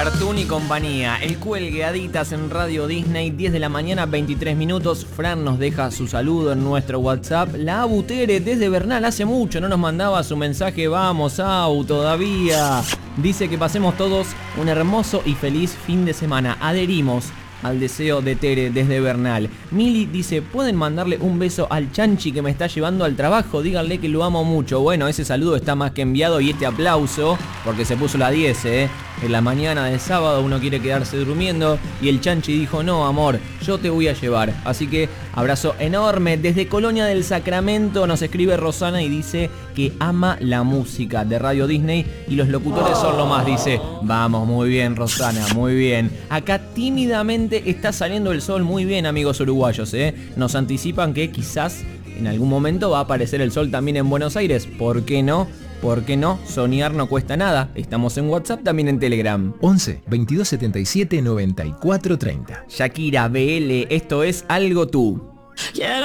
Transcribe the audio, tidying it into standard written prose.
Cartoon y compañía. El Cuelgue, Aditas en Radio Disney, 10 de la mañana, 23 minutos. Fran nos deja su saludo en nuestro WhatsApp. La Abu Tere desde Bernal, hace mucho no nos mandaba su mensaje. Vamos, Abu, todavía. Dice que pasemos todos un hermoso y feliz fin de semana. Adherimos al deseo de Tere desde Bernal. Mili dice, ¿pueden mandarle un beso al Chanchi que me está llevando al trabajo? Díganle que lo amo mucho. Bueno, ese saludo está más que enviado y este aplauso, porque se puso la 10, En la mañana de sábado uno quiere quedarse durmiendo y el Chanchi dijo, no, amor, yo te voy a llevar. Así que abrazo enorme. Desde Colonia del Sacramento nos escribe Rosana y dice que ama la música de Radio Disney y los locutores son lo más. Dice, vamos, muy bien, Rosana, muy bien. Acá tímidamente está saliendo el sol. Muy bien, amigos uruguayos, Nos anticipan que quizás en algún momento va a aparecer el sol también en Buenos Aires. ¿Por qué no? ¿Por qué no? Soñar no cuesta nada. Estamos en WhatsApp, también en Telegram. 11 22 77 94 30. Shakira, BL, esto es Algo Tú.